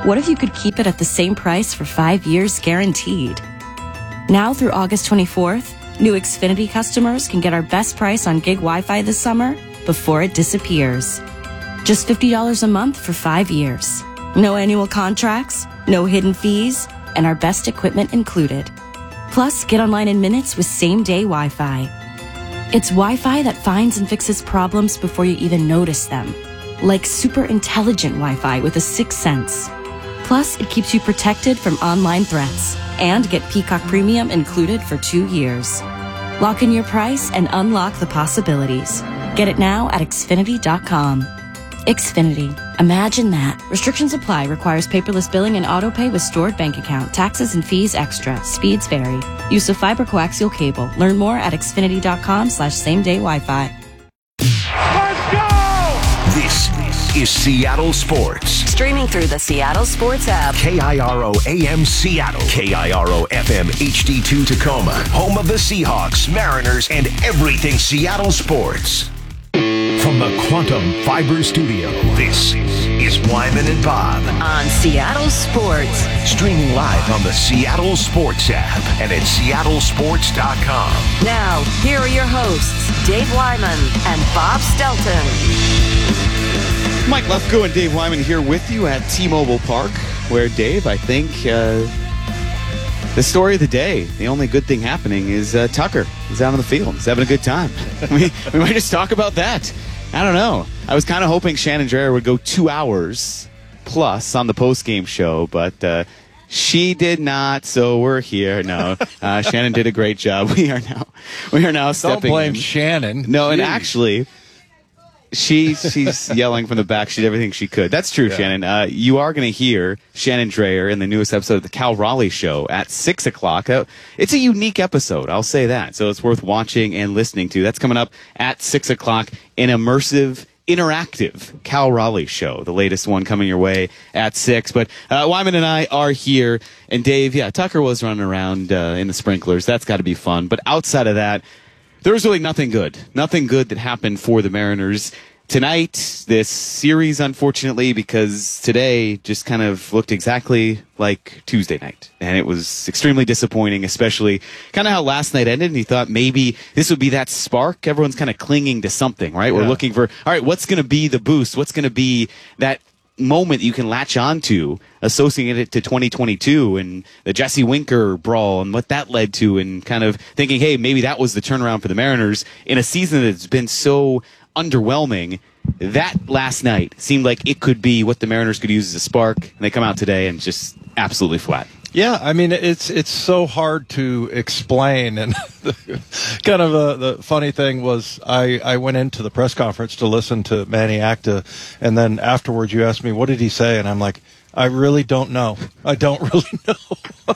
What if you could keep it at the same price for 5 years guaranteed? Now through August 24th, new Xfinity customers can get our best price on gig Wi-Fi this summer before it disappears. Just $50 a month for 5 years. No annual contracts, no hidden fees, and our best equipment included. Plus, get online in minutes with same-day Wi-Fi. It's Wi-Fi that finds and fixes problems before you even notice them. Like super intelligent Wi-Fi with a sixth sense. Plus, it keeps you protected from online threats. And get Peacock Premium included for 2 years. Lock in your price and unlock the possibilities. Get it now at Xfinity.com. Xfinity. Imagine that. Restrictions apply. Requires paperless billing and autopay with stored bank account. Taxes and fees extra. Speeds vary. Use of fiber coaxial cable. Learn more at Xfinity.com/same-day Wi-Fi. Let's go! This is Seattle Sports. Streaming through the Seattle Sports app. KIRO AM Seattle. KIRO FM HD2 Tacoma. Home of the Seahawks, Mariners, and everything Seattle sports. From the Quantum Fiber Studio, this is Wyman and Bob. On Seattle Sports. Streaming live on the Seattle Sports app and at seattlesports.com. Now, here are your hosts, Dave Wyman and Bob Stelton. Mike Lefkoe and Dave Wyman here with you at T-Mobile Park, where, Dave, I think the story of the day, the only good thing happening is Tucker is out on the field. He's having a good time. we might just talk about that. I don't know. I was kind of hoping Shannon Drayer would go 2 hours plus on the post-game show, but she did not, so we're here. No, Shannon did a great job. We are now stepping Don't blame in. Shannon. No, Jeez. and actually, she's yelling from the back. She did everything she could. That's true, Yeah. Shannon. You are going to hear Shannon Drayer in the newest episode of the Cal Raleigh Show at 6 o'clock. It's a unique episode, I'll say that. So it's worth watching and listening to. That's coming up at 6 o'clock, an immersive, interactive Cal Raleigh Show, the latest one coming your way at 6. But Wyman and I are here. And Dave, yeah, Tucker was running around in the sprinklers. That's got to be fun. But outside of that, there was really nothing good that happened for the Mariners tonight. This series, unfortunately, because today just kind of looked exactly like Tuesday night. And it was extremely disappointing, especially kind of how last night ended. And you thought maybe this would be that spark. Everyone's kind of clinging to something, right? We're looking for, all right, what's going to be the boost? What's going to be that moment you can latch on to, associating it to 2022 and the Jesse Winker brawl and what that led to, and kind of thinking, hey, maybe that was the turnaround for the Mariners in a season that's been so underwhelming. That last night seemed like it could be what the Mariners could use as a spark, and they come out today and just absolutely flat. Yeah, I mean, it's so hard to explain. And kind of the funny thing was I went into the press conference to listen to Manny Acta, and then afterwards you asked me, what did he say? And I'm like, I really don't know. I don't really know.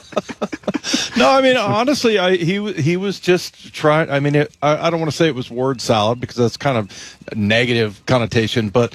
No, I mean, honestly, he was just trying. I mean, I don't want to say it was word salad because that's kind of a negative connotation, but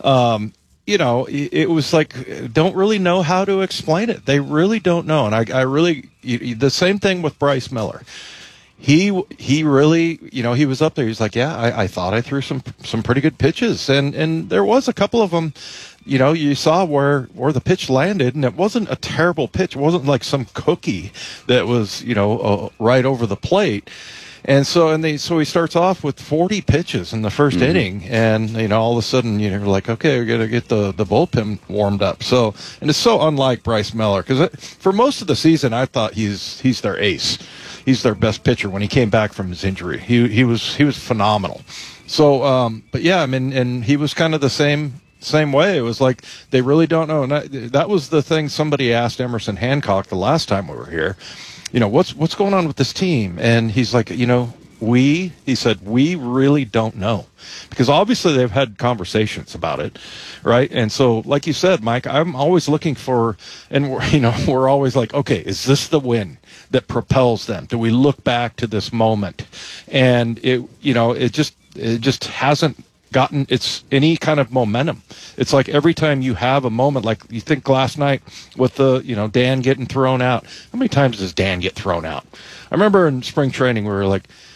you know, it was like, don't really know how to explain it. They really don't know. And I really, the same thing with Bryce Miller. He really, you know, he was up there. He's like, yeah, I thought I threw some pretty good pitches. And there was a couple of them, you know, you saw where the pitch landed, and it wasn't a terrible pitch. It wasn't like some cookie that was, you know, right over the plate. And so he starts off with 40 pitches in the first inning, and you know, all of a sudden you're like, okay, we're gonna get the bullpen warmed up. So, and it's so unlike Bryce Miller, because for most of the season I thought he's their ace, he's their best pitcher. When he came back from his injury, he was phenomenal. So, but yeah, I mean, and he was kind of the same way. It was like they really don't know, and that was the thing somebody asked Emerson Hancock the last time we were here. You know, what's going on with this team? And he's like, you know, he said, we really don't know, because obviously they've had conversations about it, right? And so, like you said, Mike, I'm always looking for, and we're always like, okay, is this the win that propels them? Do we look back to this moment? And it just hasn't gotten any kind of momentum. It's like every time you have a moment, like you think last night with Dan getting thrown out. How many times does Dan get thrown out? I remember in spring training we were like,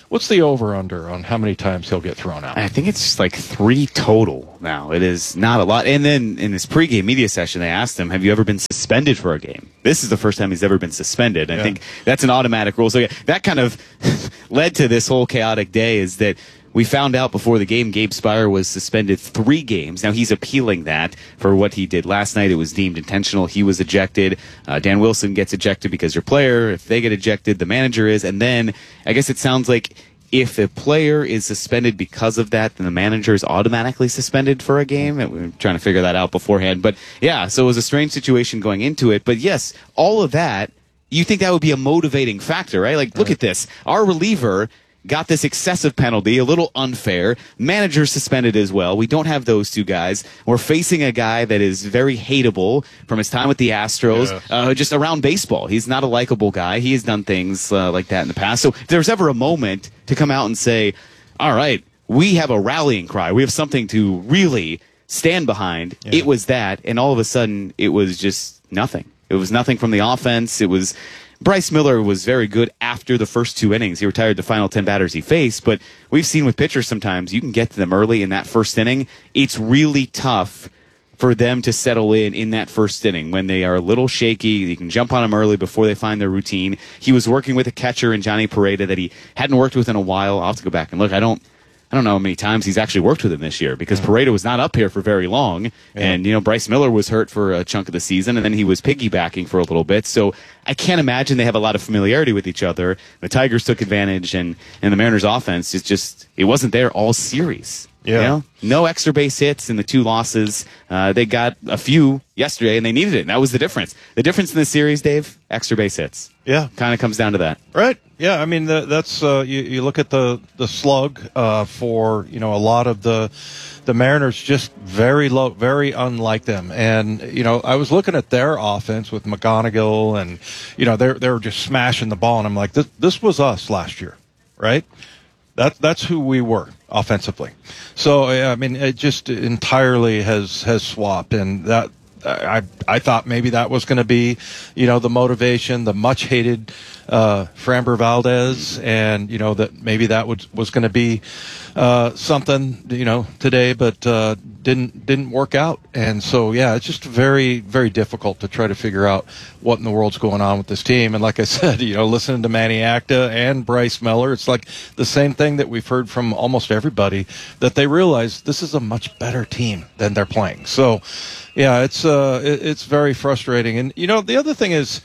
What's the over-under on how many times he'll get thrown out? I think it's just like 3 total now. It is not a lot. And then in his pregame media session, they asked him, have you ever been suspended for a game? This is the first time he's ever been suspended. I think that's an automatic rule. So yeah, that kind of led to this whole chaotic day, is that we found out before the game Gabe Spire was suspended 3 games. Now he's appealing that for what he did last night. It was deemed intentional. He was ejected. Dan Wilson gets ejected because your player. If they get ejected, the manager is. And then I guess it sounds like if a player is suspended because of that, then the manager is automatically suspended for a game. And we were trying to figure that out beforehand. But yeah, so it was a strange situation going into it. But yes, all of that, you think that would be a motivating factor, right? Like, look at this. Our reliever got this excessive penalty, a little unfair. Manager suspended as well. We don't have those 2 guys. We're facing a guy that is very hateable from his time with the Astros, just around baseball. He's not a likable guy. He has done things like that in the past. So if there's ever a moment to come out and say, all right, we have a rallying cry, we have something to really stand behind, it was that. And all of a sudden, it was just nothing. It was nothing from the offense. It was... Bryce Miller was very good after the first 2 innings. He retired the final 10 batters he faced, but we've seen with pitchers sometimes you can get to them early in that first inning. It's really tough for them to settle in that first inning when they are a little shaky. You can jump on them early before they find their routine. He was working with a catcher in Johnny Pareda that he hadn't worked with in a while. I'll have to go back and look. I don't know how many times he's actually worked with him this year, because Pareda was not up here for very long. And, Bryce Miller was hurt for a chunk of the season, and then he was piggybacking for a little bit. So I can't imagine they have a lot of familiarity with each other. The Tigers took advantage, and the Mariners' offense, it wasn't there all series. Yeah. No extra base hits in the 2 losses. They got a few yesterday, and they needed it. And that was the difference. The difference in the series, Dave, extra base hits. Yeah. Kind of comes down to that. Right. Yeah. I mean, that's you look at the slug for, a lot of the Mariners, just very low, very unlike them. And, I was looking at their offense with McGonigal, and, they were just smashing the ball. And I'm like, this was us last year, right? That's who we were offensively. So, I mean, it just entirely has swapped, and that I thought maybe that was going to be, the motivation, the much hated Framber Valdez, and that maybe that was going to be something today, but didn't work out. And so it's just very, very difficult to try to figure out what in the world's going on with this team. And like I said, listening to Manny Acta and Bryce Miller, it's like the same thing that we've heard from almost everybody, that they realize this is a much better team than they're playing. So it's very frustrating. And the other thing is,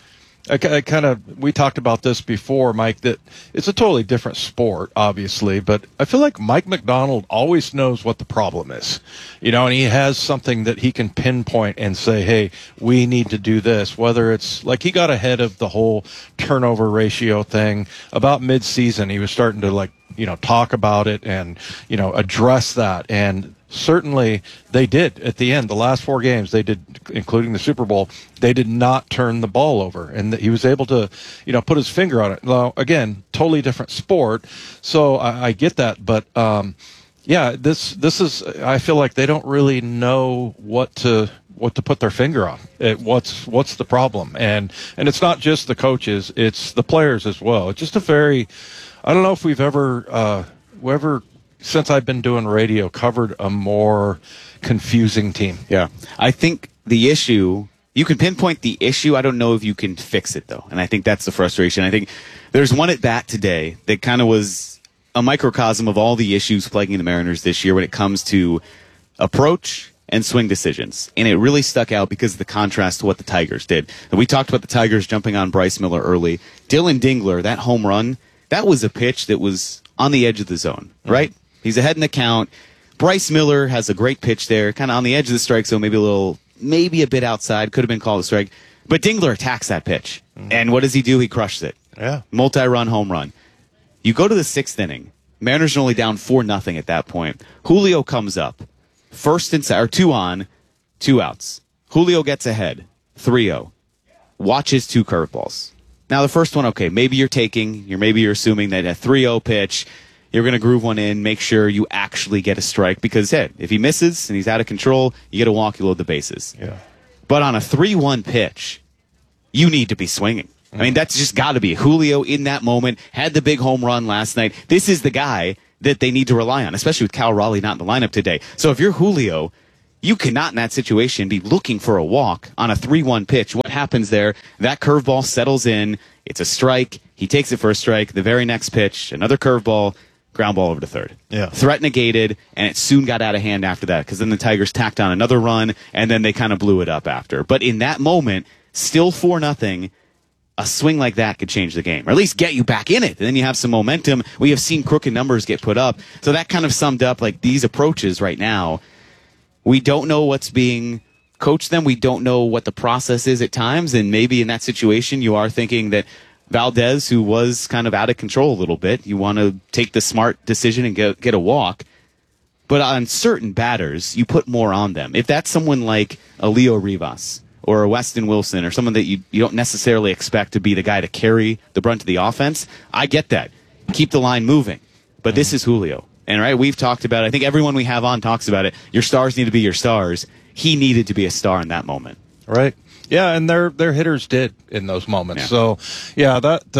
we talked about this before, Mike, that it's a totally different sport, obviously, but I feel like Mike McDonald always knows what the problem is, and he has something that he can pinpoint and say, hey, we need to do this, whether it's like he got ahead of the whole turnover ratio thing about mid-season. He was starting to talk about it and, address that. And certainly they did at the end. The last 4 games they did, including the Super Bowl, they did not turn the ball over, and he was able to, put his finger on it. Now, again, totally different sport, so I get that, but this is. I feel like they don't really know what to put their finger on. What's the problem? And it's not just the coaches; it's the players as well. It's just a very. I don't know if we've ever since I've been doing radio, covered a more confusing team. Yeah. I think the issue, you can pinpoint the issue. I don't know if you can fix it, though. And I think that's the frustration. I think there's one at bat today that kind of was a microcosm of all the issues plaguing the Mariners this year when it comes to approach and swing decisions. And it really stuck out because of the contrast to what the Tigers did. And we talked about the Tigers jumping on Bryce Miller early. Dylan Dingler, that home run, that was a pitch that was on the edge of the zone, right? Mm-hmm. He's ahead in the count. Bryce Miller has a great pitch there, kind of on the edge of the strike zone, maybe a bit outside, could have been called a strike. But Dingler attacks that pitch. Mm-hmm. And what does he do? He crushes it. Yeah. Multi-run home run. You go to the 6th inning. Mariners are only down 4-0 at that point. Julio comes up. 2 on, 2 outs. Julio gets ahead. 3-0. Watches 2 curveballs. Now the first one, okay, maybe you're assuming that a 3-0 pitch, you're going to groove one in, make sure you actually get a strike, because, hey, if he misses and he's out of control, you get a walk, you load the bases. Yeah. But on a 3-1 pitch, you need to be swinging. I mean, that's just got to be. Julio in that moment had the big home run last night. This is the guy that they need to rely on, especially with Cal Raleigh not in the lineup today. So if you're Julio, you cannot in that situation be looking for a walk on a 3-1 pitch. What happens there? That curveball settles in. It's a strike. He takes it for a strike. The very next pitch, another curveball, ground ball over to third. Yeah. Threat negated, and it soon got out of hand after that because then the Tigers tacked on another run, and then they kind of blew it up after. But in that moment, still 4-0, a swing like that could change the game, or at least get you back in it. And then you have some momentum. We have seen crooked numbers get put up. So that kind of summed up like these approaches right now. We don't know what's being coached them. We don't know what the process is at times. And maybe in that situation, you are thinking that Valdez, who was kind of out of control a little bit, you want to take the smart decision and get a walk. But on certain batters, you put more on them. If that's someone like a Leo Rivas or a Weston Wilson or someone that you don't necessarily expect to be the guy to carry the brunt of the offense, I get that. Keep the line moving. But this is Julio. And right, we've talked about it. I think everyone we have on talks about it. Your stars need to be your stars. He needed to be a star in that moment. Right. Yeah, and their hitters did in those moments. Yeah. So, yeah,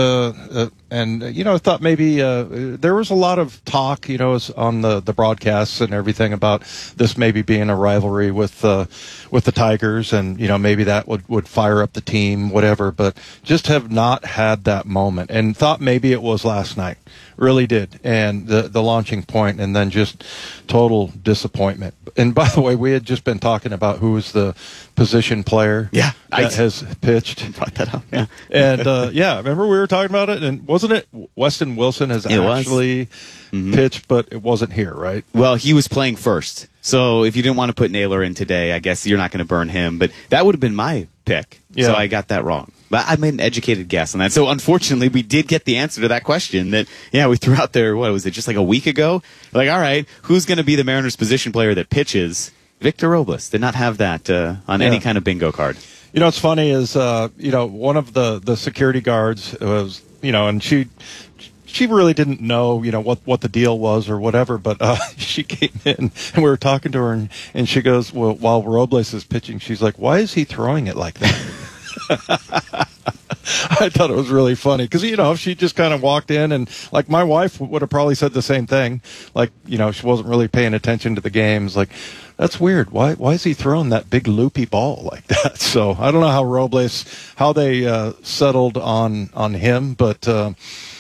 I thought maybe there was a lot of talk, on the broadcasts and everything about this maybe being a rivalry with the Tigers, and maybe that would fire up the team, whatever. But just have not had that moment, and thought maybe it was last night. Really did, and the launching point, and then just total disappointment. And by the way, we had just been talking about who was the position player that has pitched. Brought that up, yeah. And remember we were talking about it, and wasn't it Weston Wilson has actually pitched, but it wasn't here, right? Well, he was playing first, so if you didn't want to put Naylor in today, I guess you're not going to burn him. But that would have been my pick, so I got that wrong. But I made an educated guess on that. So unfortunately, we did get the answer to that question that, we threw out there, what was it, just like a week ago? Like, all right, who's going to be the Mariners position player that pitches? Victor Robles did not have that on any kind of bingo card. What's funny is, one of the security guards was, and she really didn't know, what the deal was or whatever, but she came in and we were talking to her and she goes, well, while Robles is pitching, she's like, why is he throwing it like that? I thought it was really funny because, if she just kind of walked in and like my wife would have probably said the same thing, like, she wasn't really paying attention to the games. Like, that's weird. Why is he throwing that big loopy ball like that? So I don't know how they settled on him, but and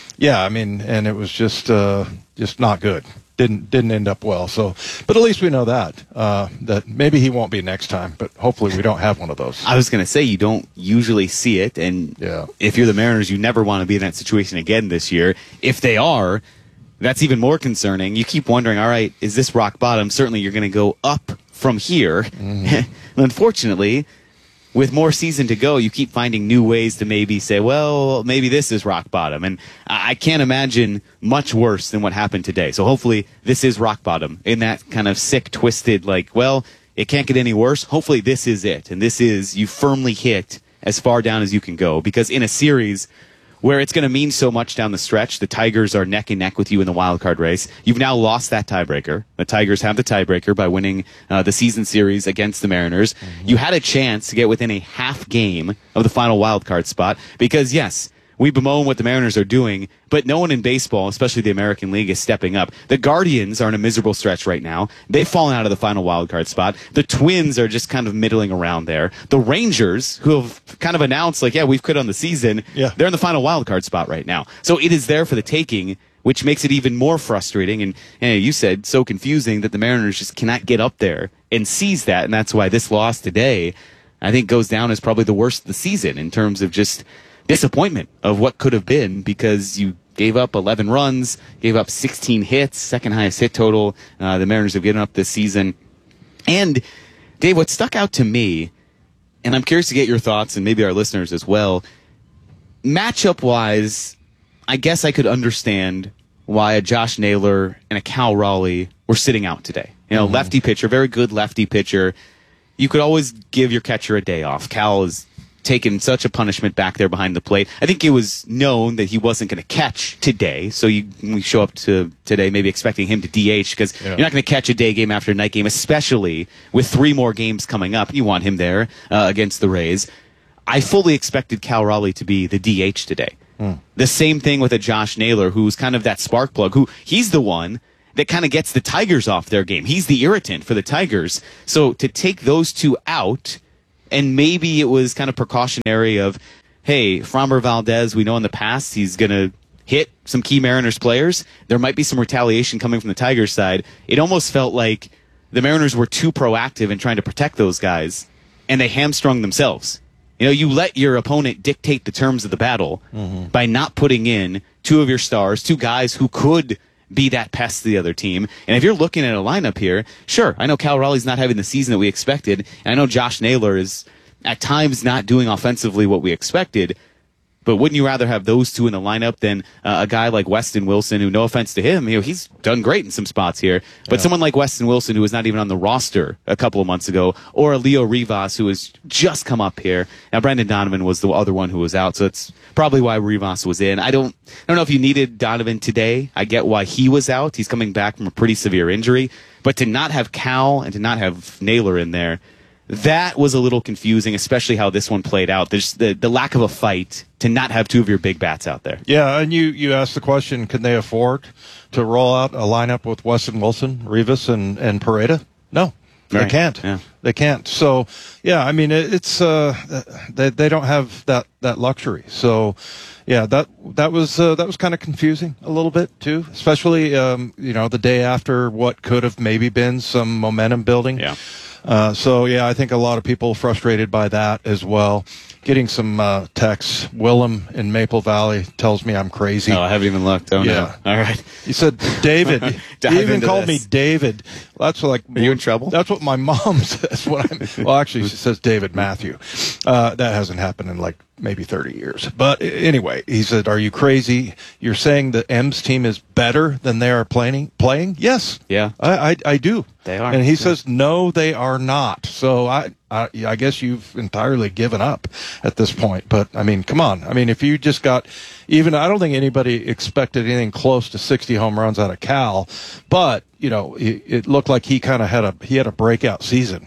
it was just not good. Didn't end up well. So, but at least we know that maybe he won't be next time, but hopefully we don't have one of those. I was going to say, you don't usually see it, and if you're the Mariners, you never want to be in that situation again this year. If they are, that's even more concerning. You keep wondering, all right, is this rock bottom? Certainly you're going to go up from here. Unfortunately, with more season to go, you keep finding new ways to maybe say, well, maybe this is rock bottom. And I can't imagine much worse than what happened today. So hopefully this is rock bottom in that kind of sick, twisted, like, well, it can't get any worse. Hopefully this is it. And this is, you firmly hit as far down as you can go. Because in a series where it's going to mean so much down the stretch, the Tigers are neck and neck with you in the wild card race. You've now lost that tiebreaker. The Tigers have the tiebreaker by winning the season series against the Mariners. You had a chance to get within a half game of the final wild card spot because, yes, we bemoan what the Mariners are doing, but no one in baseball, especially the American League, is stepping up. The Guardians are in a miserable stretch right now. They've fallen out of the final wildcard spot. The Twins are just kind of middling around there. The Rangers, who have kind of announced, like, we've quit on the season, they're in the final wildcard spot right now. So it is there for the taking, which makes it even more frustrating. And you said so confusing that the Mariners just cannot get up there and seize that. And that's why this loss today, I think, goes down as probably the worst of the season in terms of just disappointment of what could have been, because you gave up 11 runs, gave up 16 hits, second highest hit total the Mariners have given up this season. And Dave, what stuck out to me, and I'm curious to get your thoughts and maybe our listeners as well, matchup wise, I guess I could understand why a Josh Naylor and a Cal Raleigh were sitting out today. Lefty pitcher, very good lefty pitcher. You could always give your catcher a day off. Cal is taken such a punishment back there behind the plate. I think it was known that he wasn't going to catch today, so we show up to today maybe expecting him to DH, because you're not going to catch a day game after a night game, especially with 3 more games coming up. You want him there against the Rays. I fully expected Cal Raleigh to be the DH today. The same thing with a Josh Naylor, who's kind of that spark plug, who he's the one that kind of gets the Tigers off their game. He's the irritant for the Tigers. So to take those two out, and maybe it was kind of precautionary of, hey, Framber Valdez, we know in the past he's going to hit some key Mariners players. There might be some retaliation coming from the Tigers side. It almost felt like the Mariners were too proactive in trying to protect those guys, and they hamstrung themselves. You know, you let your opponent dictate the terms of the battle by not putting in two of your stars, two guys who could be that pest to the other team. And if you're looking at a lineup here, sure, I know Cal Raleigh's not having the season that we expected, and I know Josh Naylor is at times not doing offensively what we expected, but wouldn't you rather have those two in the lineup than a guy like Weston Wilson, who, no offense to him, you know, he's done great in some spots here, but someone like Weston Wilson, who was not even on the roster a couple of months ago, or a Leo Rivas, who has just come up here. Now, Brendan Donovan was the other one who was out, so it's probably why Rivas was in. I don't know if you needed Donovan today. I get why he was out. He's coming back from a pretty severe injury, but to not have Cal and to not have Naylor in there, that was a little confusing, especially how this one played out. There's the lack of a fight to not have two of your big bats out there. Yeah, and you asked the question, can they afford to roll out a lineup with Weston Wilson, Rivas, and Pareda? No, they can't. Yeah. They can't. So, yeah, I mean, it's they don't have that luxury. So, yeah, that was kind of confusing a little bit too, especially the day after what could have maybe been some momentum building. Yeah. So, yeah, I think a lot of people frustrated by that as well. Getting some texts. Willem in Maple Valley tells me I'm crazy. Oh, I haven't even looked. Oh, yeah. No. All right. He said, David. He even called me David. That's like. Are you in trouble? That's what my mom says. Well, actually, she says David Matthew. That hasn't happened in like maybe 30 years. But anyway, he said, are you crazy? You're saying the M's team is better than they are playing? Yes. Yeah. I do. They are. And he says, no, they are not. So I guess you've entirely given up at this point. But, I mean, come on. I mean, if you just got even, I don't think anybody expected anything close to 60 home runs out of Cal. But, it looked like he kind of had a breakout season.